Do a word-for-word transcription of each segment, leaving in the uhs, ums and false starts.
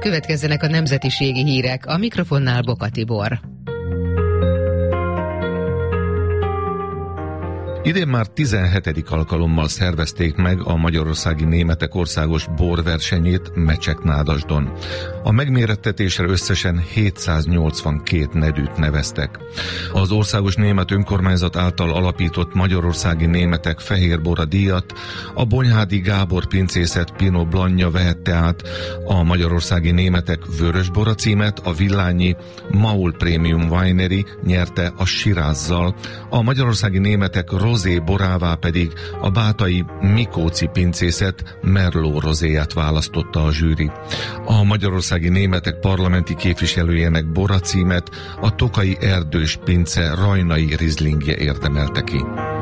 Következzenek a nemzetiségi hírek, a mikrofonnál Boka Tibor. Idén már tizenhetedik alkalommal szervezték meg a magyarországi németek országos borversenyét Mecseknádasdon. A megmérettetésre összesen hétszáznyolcvankét nedűt neveztek. Az országos német önkormányzat által alapított Magyarországi Németek Fehérbora díjat a Bonyhádi Gábor pincészet Pinot Blanja vehette át, a Magyarországi Németek Vörösbora címet a Villányi Maul Premium Winery nyerte a Sirázzal, a Magyarországi Németek rozé borává pedig a bátai Mikóci pincészet Merlot rozéját választotta a zsűri. A Magyarországi Németek parlamenti képviselőjének bora címet a Tokai Erdős pince rajnai rizlingje érdemelte ki.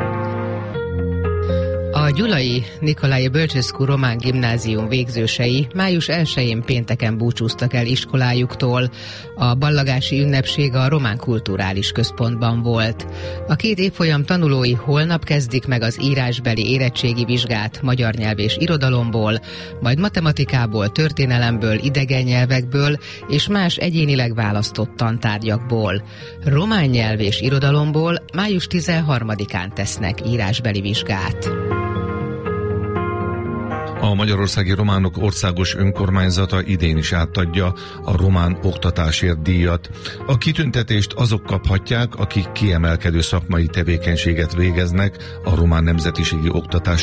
A gyulai Nikolai Bölcseszkú Román Gimnázium végzősei május elsején pénteken búcsúztak el iskolájuktól. A ballagási ünnepség a Román Kulturális Központban volt. A két évfolyam tanulói holnap kezdik meg az írásbeli érettségi vizsgát magyar nyelv és irodalomból, majd matematikából, történelemből, idegen nyelvekből és más egyénileg választott tantárgyakból. Román nyelv és irodalomból május tizenharmadikán tesznek írásbeli vizsgát. A Magyarországi Románok Országos Önkormányzata idén is átadja a Román Oktatásért díjat. A kitüntetést azok kaphatják, akik kiemelkedő szakmai tevékenységet végeznek a román nemzetiségi oktatás